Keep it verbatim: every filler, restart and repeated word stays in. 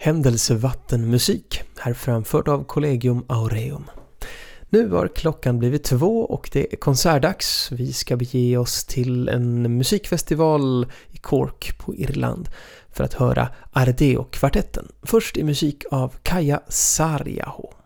Händelsevattenmusik, här framförd av Collegium Aureum. Nu har klockan blivit två och det är konsertdags. Vi ska bege oss till en musikfestival i Cork på Irland för att höra Ardeo-kvartetten. Först i musik av Kaija Saariaho.